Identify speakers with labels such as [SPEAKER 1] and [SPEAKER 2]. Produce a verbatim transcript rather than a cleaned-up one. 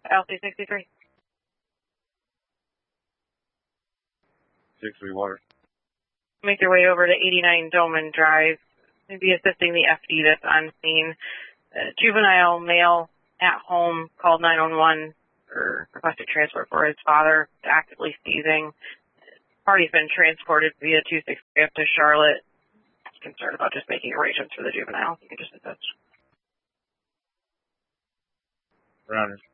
[SPEAKER 1] L C sixty-three.
[SPEAKER 2] six three water.
[SPEAKER 1] Make your way over to eighty-nine Doman Drive. Maybe assisting the F D that's on scene. Uh, juvenile male at home called nine one one for requested transport for his father, actively seizing. Party's been transported via two sixty-three up to Charlotte. Concerned about just making arrangements for the juvenile. You can just assist.
[SPEAKER 2] Rounders.